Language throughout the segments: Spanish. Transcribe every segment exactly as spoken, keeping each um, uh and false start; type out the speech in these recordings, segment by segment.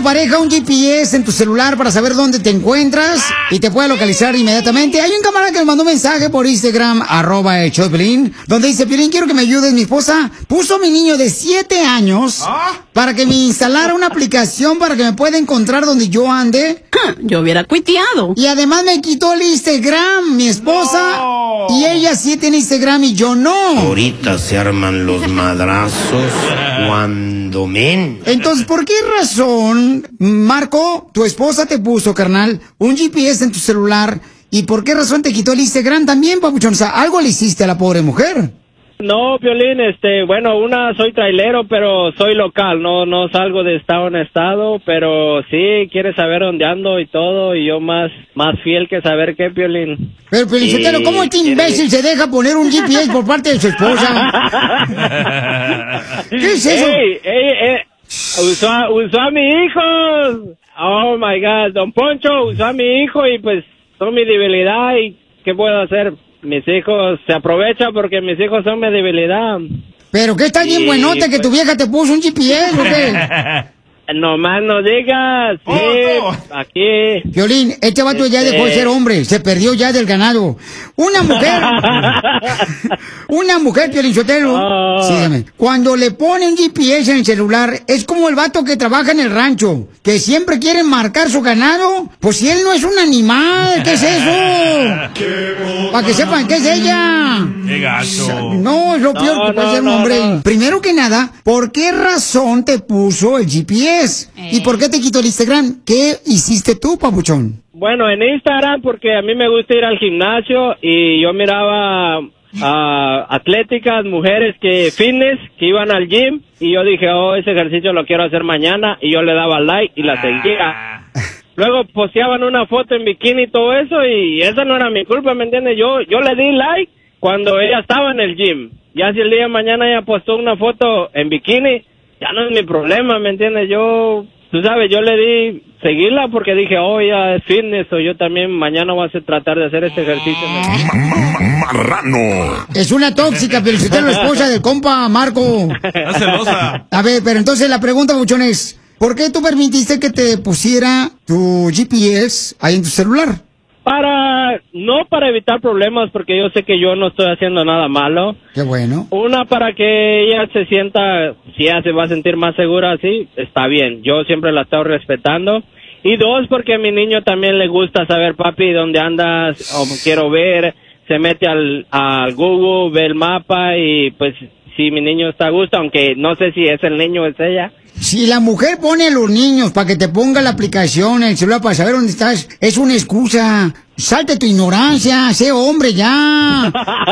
pareja un G P S en tu celular para saber dónde te encuentras y te puede localizar inmediatamente? Hay un camarada que me mandó un mensaje por Instagram, arroba el show de Piolín, donde dice: Piolín, quiero que me ayudes. Mi esposa puso a mi niño de siete años para que me instalara una aplicación para que me pueda encontrar donde yo ande. Yo hubiera cuiteado. Y además me quitó el Instagram, mi esposa, no. Y ella sí tiene Instagram y yo no. Ahorita se arman los madrazos cuando men. Entonces, ¿por qué razón, Marco, tu esposa te puso, carnal, un G P S en tu celular? ¿Y por qué razón te quitó el Instagram también, papuchón? O sea, algo le hiciste a la pobre mujer. No, Piolín, este, bueno, una, soy trailero, pero soy local, no no salgo de estado en estado, pero sí, quiere saber dónde ando y todo, y yo más más fiel que saber qué, Piolín. Pero, Piolín, ¿cómo este imbécil se deja poner un G P S por parte de su esposa? ¿Qué es eso? ¡Ey, ey, ey! Usó, a- usó a mi hijo. Oh, my God, Don Poncho usó a mi hijo y pues son mi debilidad, y ¿qué puedo hacer? Mis hijos se aprovechan porque mis hijos son mi debilidad. ¿Pero qué está bien Sí, buenote que pues. tu vieja te puso un G P S o qué? No más no digas, sí, Oh, no. aquí. Violín, este vato ya Este- dejó de ser hombre, se perdió ya del ganado. Una mujer, una mujer, Piolín Sotelo, Oh. sígueme, cuando le pone un G P S en el celular, es como el vato que trabaja en el rancho, que siempre quiere marcar su ganado. Pues si él no es un animal, ¿qué es eso? Para que sepan qué es ella. ¡Qué gacho! No, es lo peor No, que puede no, ser un no, hombre. no. Primero que nada, ¿por qué razón te puso el G P S? ¿Y por qué te quitó el Instagram? ¿Qué hiciste tú, papuchón? Bueno, en Instagram porque a mí me gusta ir al gimnasio y yo miraba a atléticas, mujeres que fitness, que iban al gym, y yo dije, oh, ese ejercicio lo quiero hacer mañana, y yo le daba like y la seguía. Luego posteaban una foto en bikini y todo eso, y esa no era mi culpa, ¿me entiendes? Yo, yo le di like cuando ella estaba en el gym. Ya si el día de mañana ella postó una foto en bikini, ya no es mi problema, ¿me entiendes? Yo, tú sabes, yo le di seguirla porque dije, oh, ya es fitness, o yo también mañana voy a hacer, tratar de hacer este ejercicio. Marrano. Es una tóxica, pero si usted es la esposa del compa Marco. Está celosa. A ver, pero entonces la pregunta, papuchón, es, ¿por qué tú permitiste que te pusiera tu G P S ahí en tu celular? Para, no para evitar problemas, porque yo sé que yo no estoy haciendo nada malo. Qué bueno. Una, para que ella se sienta, si ella se va a sentir más segura así, está bien. Yo siempre la he estado respetando. Y dos, porque a mi niño también le gusta saber, papi, dónde andas, o quiero ver, se mete al, al Google, ve el mapa, y pues si mi niño está a gusto, aunque no sé si es el niño o es ella. Si la mujer pone a los niños para que te ponga la aplicación en el celular para saber dónde estás, es una excusa. Salte tu ignorancia, sé hombre ya.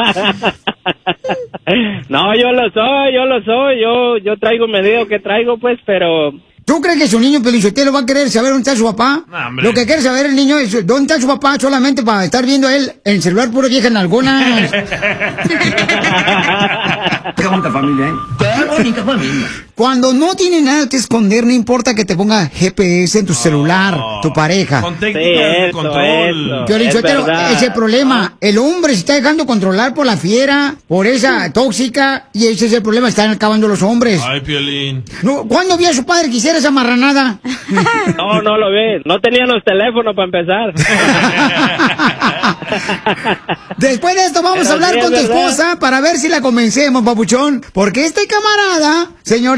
No, yo lo soy, yo lo soy, yo yo traigo medido que traigo, pues, pero... ¿Tú crees que su niño Pelizotelo va a querer saber dónde está su papá? No, hombre. Lo que quiere saber el niño es dónde está su papá solamente para estar viendo a él en el celular puro vieja en algunas. Qué bonita familia, ¿eh? Qué bonita familia. Cuando no tiene nada que esconder, no importa que te ponga G P S en tu celular, tu pareja. Con Sí, técnicas de eso, control. eso. Piolín Es Sotelo, verdad. ese es el problema. El hombre se está dejando controlar por la fiera, por esa tóxica, y ese es el problema, están acabando los hombres. Ay, Piolín. No, ¿cuándo vio a su padre que hiciera esa marranada? No, no lo ve. No tenían los teléfonos para empezar. Después de esto vamos Pero a hablar sí, es con tu verdad. esposa para ver si la convencemos, papuchón. Porque este camarada, señores,